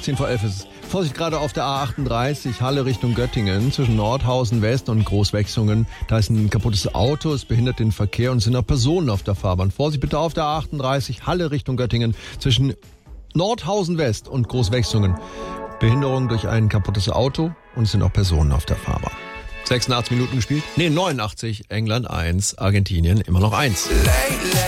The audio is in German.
10 vor 11 ist es. Vorsicht gerade auf der A38, Halle Richtung Göttingen, zwischen Nordhausen West und Großwechsungen. Da ist ein kaputtes Auto, es behindert den Verkehr und es sind auch Personen auf der Fahrbahn. Vorsicht bitte auf der A38, Halle Richtung Göttingen, zwischen Nordhausen West und Großwechsungen. Behinderung durch ein kaputtes Auto und es sind auch Personen auf der Fahrbahn. 86 Minuten gespielt? 89, England 1, Argentinien immer noch 1.